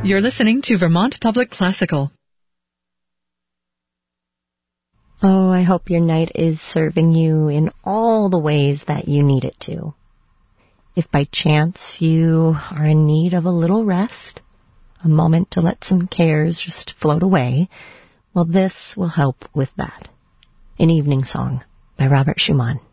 You're listening to Vermont Public Classical. Oh, I hope your night is serving you in all the ways that you need it to. If by chance you are in need of a little rest, a moment to let some cares just float away, well, this will help with that. An Evening Song by Robert Schumann.